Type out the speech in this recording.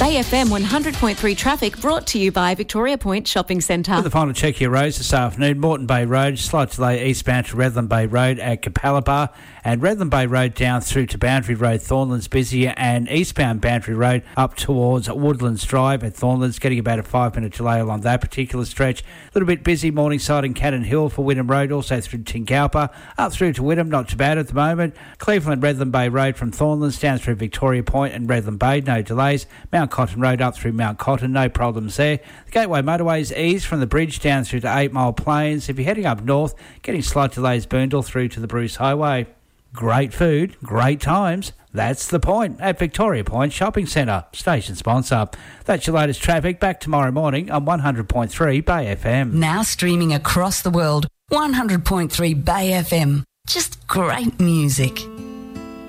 Bay FM 100.3 traffic brought to you by Victoria Point Shopping Centre. For the final check your roads this afternoon, Moreton Bay Road, slight delay eastbound to Redland Bay Road at Capalaba, and Redland Bay Road down through to Boundary Road, Thornlands busy, and eastbound Boundary Road up towards Woodlands Drive at Thornlands, getting about a 5-minute delay along that particular stretch. A little bit busy Morningside and Cannon Hill for Wynnum Road, also through Tingalpa, up through to Wynnum, not too bad at the moment. Cleveland Redland Bay Road from Thornlands down through Victoria Point and Redland Bay, no delays. Mount Cotton Road up through Mount Cotton, no problems there. The Gateway Motorways ease from the bridge down through to 8 Mile Plains. If you're heading up north, getting slight delays Boondall through to the Bruce Highway. Great food, great times. That's the point at Victoria Point Shopping Centre, station sponsor. That's your latest traffic. Back tomorrow morning on 100.3 Bay FM. Now streaming across the world, 100.3 Bay FM. Just great music.